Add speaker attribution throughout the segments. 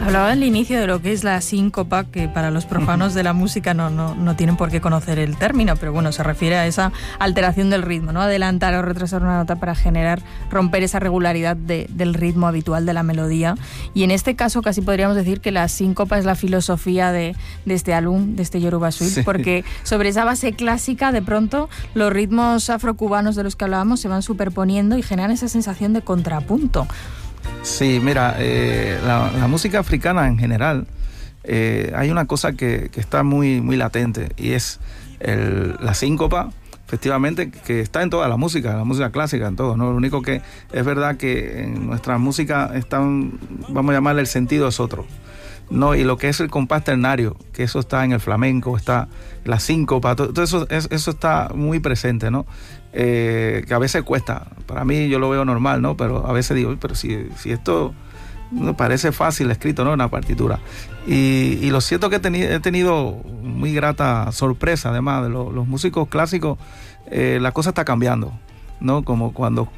Speaker 1: Hablaba al inicio de lo que es la síncopa, que para los profanos de la música no tienen por qué conocer el término, pero bueno, se refiere a esa alteración del ritmo, ¿no? Adelantar o retrasar una nota para romper esa regularidad del ritmo habitual de la melodía. Y en este caso casi podríamos decir que la síncopa es la filosofía de este álbum, de este Yoruba Suite, sí. Porque sobre esa base clásica, de pronto, los ritmos afrocubanos de los que hablábamos se van superponiendo y generan esa sensación de contrapunto.
Speaker 2: Sí, mira, la música africana en general, hay una cosa que está muy, muy latente, y es la síncopa, efectivamente, que está en toda la música clásica, en todo, ¿no? Lo único que es verdad que en nuestra música vamos a llamarle, el sentido es otro, ¿no? Y lo que es el compás ternario, que eso está en el flamenco, está la síncopa, todo eso está muy presente, ¿no? Que a veces cuesta, para mí yo lo veo normal, ¿no? Pero a veces digo, pero si esto me parece fácil escrito, ¿no? En la partitura. Y lo cierto es que he tenido muy grata sorpresa, además de los músicos clásicos, la cosa está cambiando, ¿no? Como cuando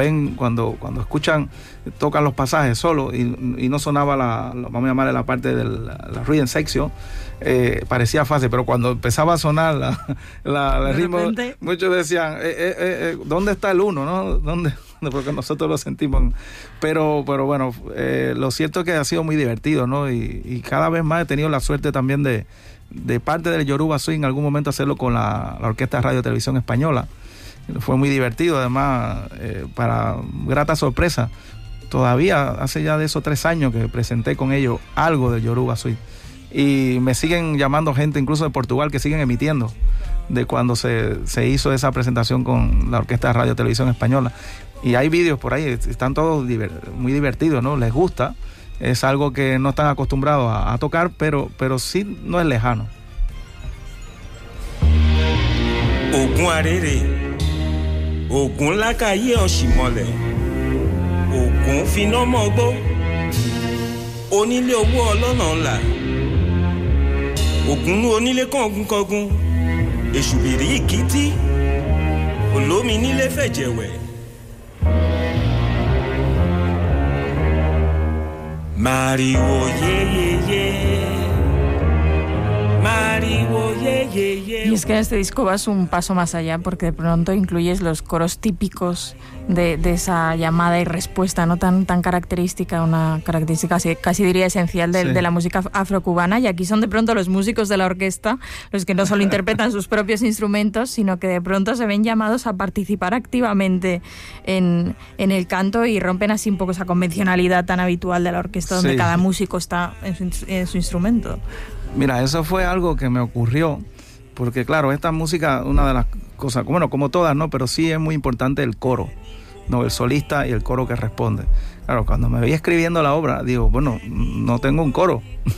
Speaker 2: escuchan, tocan los pasajes solo y no sonaba vamos a llamarle la parte de la rhythm section, parecía fácil, pero cuando empezaba a sonar el ritmo, muchos decían, ¿dónde está el uno, no? ¿Dónde? Porque nosotros lo sentimos, pero bueno, lo cierto es que ha sido muy divertido, ¿no? Y cada vez más he tenido la suerte también de parte del Yoruba Swing en algún momento hacerlo con la Orquesta Radio Televisión Española. Fue muy divertido, además, para grata sorpresa. Todavía hace ya de esos 3 años que presenté con ellos algo de Yoruba Swing. Y me siguen llamando gente, incluso de Portugal, que siguen emitiendo de cuando se hizo esa presentación con la Orquesta Radio Televisión Española. Y hay vídeos por ahí, están todos muy divertidos, ¿no? Les gusta. Es algo que no están acostumbrados a tocar, pero sí no es lejano.
Speaker 3: Ogun arere, Ogun lakaye osimole, Ogun fina mogbo, Onílé owó ọlọ́nà ńlá, Ogun onílé kọ̀ọ̀gùn, Èṣùbìrí ìkìtì, Olómi nílé fẹ̀jẹ̀wẹ̀. Mariwo ye.
Speaker 1: Y es que este disco vas un paso más allá, porque de pronto incluyes los coros típicos de esa llamada y respuesta, no tan característica, una característica casi diría esencial de la música afrocubana, y aquí son de pronto los músicos de la orquesta los que no solo interpretan sus propios instrumentos, sino que de pronto se ven llamados a participar activamente en el canto, y rompen así un poco esa convencionalidad tan habitual de la orquesta, donde cada músico está en su instrumento.
Speaker 2: Mira, eso fue algo que me ocurrió, porque claro, esta música, una de las cosas, bueno, como todas, ¿no? Pero sí es muy importante el coro, ¿no? El solista y el coro que responde. Claro, cuando me veía escribiendo la obra, digo, bueno, no tengo un coro.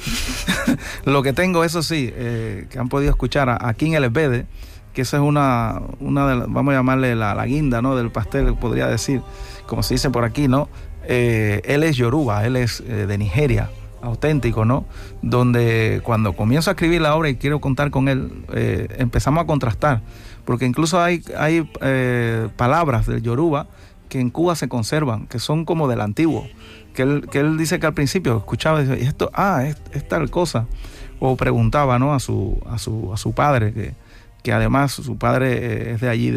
Speaker 2: Lo que tengo, eso sí, que han podido escuchar a King Elebede, que esa es una de las, vamos a llamarle la guinda, ¿no? Del pastel, podría decir, como se dice por aquí, ¿no? Él es Yoruba, él es de Nigeria, auténtico, ¿no? Donde cuando comienzo a escribir la obra y quiero contar con él, empezamos a contrastar, porque incluso hay palabras del Yoruba que en Cuba se conservan, que son como del antiguo, que él dice que al principio escuchaba y decía, esto, es tal cosa, o preguntaba, ¿no? a su padre, que además su padre es de allí,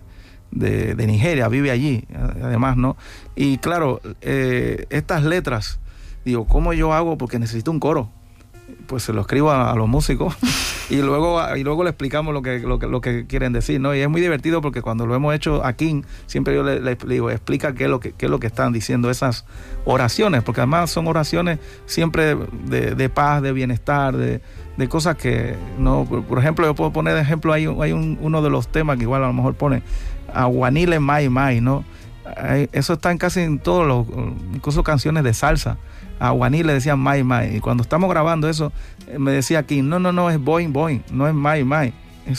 Speaker 2: de Nigeria, vive allí, además, ¿no? Y claro, estas letras, digo, ¿cómo yo hago? Porque necesito un coro. Pues se lo escribo a los músicos y luego le explicamos lo que quieren decir, ¿no? Y es muy divertido porque cuando lo hemos hecho aquí, siempre yo le digo, explica qué es lo que están diciendo esas oraciones, porque además son oraciones siempre de paz, de bienestar, de cosas que, no, por ejemplo, yo puedo poner de ejemplo, hay uno de los temas que igual a lo mejor pone Aguanile Mai Mai, ¿no? Eso está casi en todos los, incluso canciones de salsa. A Guaní le decían Mai Mai, y cuando estamos grabando eso, me decía aquí, no, es Boing Boing, no es Mai Mai.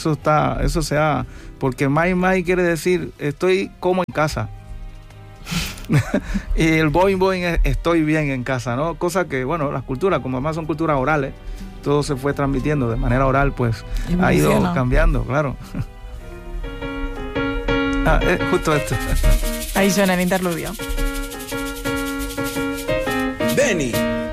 Speaker 2: Porque Mai Mai quiere decir estoy como en casa. Y el Boing Boing es estoy bien en casa, ¿no? Cosa que, bueno, las culturas, como además son culturas orales, todo se fue transmitiendo de manera oral, pues ha ido cambiando, claro. Justo esto.
Speaker 1: Ahí suena el interludio.
Speaker 3: Benny.